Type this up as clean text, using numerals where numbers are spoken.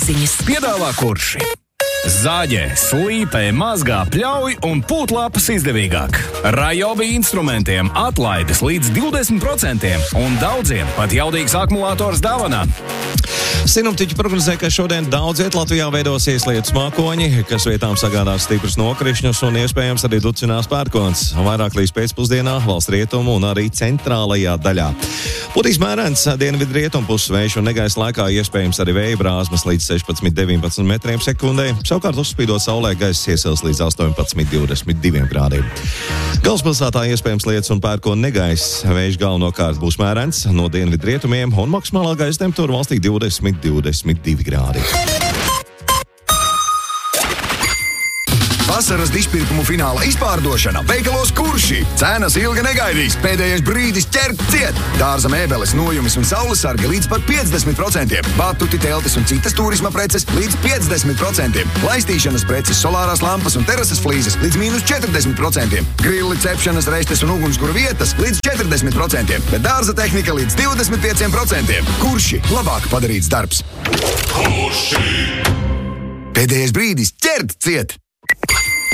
ziņas. Piedāvā Kurši. Zāģē, slīpē, mazgā, pļauj un pūtlapas izdevīgāk. Rajobi instrumentiem atlaides līdz 20% un daudziem pat jaudīgs akumulators dāvanā. Sinoptiķi prognozē, ka šodien daudz viet Latvijā veidosies lietus mākoņi, kas vietām sagādās stiprus nokrišņus un iespējams arī ducinās pērkons. Vairāk līdz pēcpusdienā valsts rietumu un arī centrālajā daļā. Putīs mērens dienvidu rietumu puses vējš un negaisa laikā iespējams arī vēja brāzmas līdz 16-19 metriem sekundē. Savukārt uzspīdot saulē gaisa iesils līdz 18-22 grādiem. Galvaspilsētā iespējams lietus un pērkona negaiss. Vējš galvenokārt būs mērens no dienvidu rietumiem un maksimālā gaisa temperatūra valstī 20-22 grādi. Vasaras dižpirkumu fināla izpārdošana veikalos Kurši. Cenas ilgi negaidīs, pēdējais brīdis ķert ciet. Dārza mēbeles, nojumis un saulesargi līdz pat 50%. Batuti, teltis un citas turisma preces līdz 50%. Laistīšanas preces, solārās lampas un terases flīzes līdz -40%. Grilli, cepšanas restes un ugunskura vietas līdz 40%. Bet dārza tehnika līdz 25%. Kurši labāk padarīts darbs. Kurši! Pēdējais brīdis ķert ciet.